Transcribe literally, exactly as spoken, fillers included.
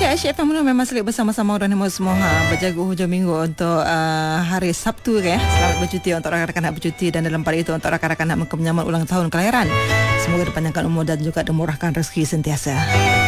Ya, Syed F M memang selit bersama-sama orang semua ha, berjaga hujung minggu untuk uh, hari Sabtu ya. Selamat bercuti untuk rakan-rakan nak bercuti dan dalam pada itu untuk rakan-rakan nak menyambut ulang tahun kelahiran. Semoga dipanjangkan umur dan juga dimurahkan rezeki sentiasa.